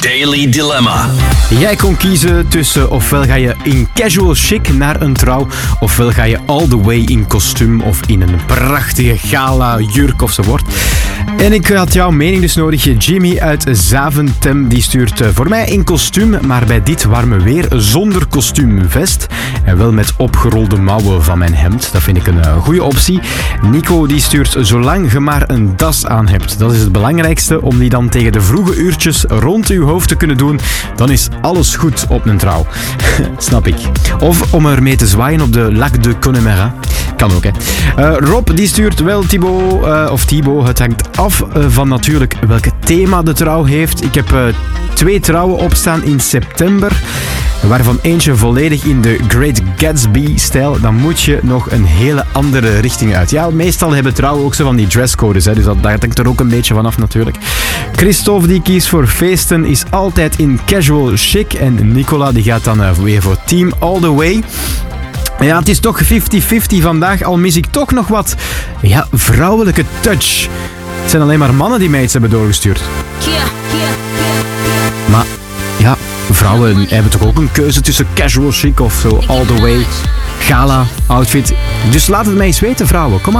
Daily Dilemma. Jij kon kiezen tussen ofwel ga je in casual chic naar een trouw, ofwel ga je all the way in kostuum of in een prachtige gala jurk of zo wordt. En ik had jouw mening dus nodig. Jimmy uit Zaventem die stuurt voor mij in kostuum, maar bij dit warme weer zonder kostuumvest. En wel met opgerolde mouwen van mijn hemd. Dat vind ik een goede optie. Nico die stuurt zolang je maar een das aan hebt. Dat is het belangrijkste, om die dan tegen de vroege uurtjes rond uw hoofd te kunnen doen. Dan is alles goed op een trouw. Snap ik. Of om ermee te zwaaien op de Lac de Connemara. Kan ook, hè. Rob die stuurt wel Thibaut, het hangt af van natuurlijk welke thema de trouw heeft. Ik heb 2 trouwen opstaan in september, waarvan eentje volledig in de Great Gatsby-stijl. Dan moet je nog een hele andere richting uit. Ja, meestal hebben trouwen ook zo van die dresscodes, hè, dus daar hangt er ook een beetje vanaf natuurlijk. Christophe die kiest voor feesten, is altijd in casual chic. En Nicola die gaat dan weer voor Team All The Way. Ja, het is toch 50-50 vandaag, al mis ik toch nog wat vrouwelijke touch. Het zijn alleen maar mannen die mij iets hebben doorgestuurd. Maar ja, vrouwen hebben toch ook een keuze tussen casual chic of zo all the way, gala, outfit. Dus laat het mij eens weten, vrouwen. Kom maar.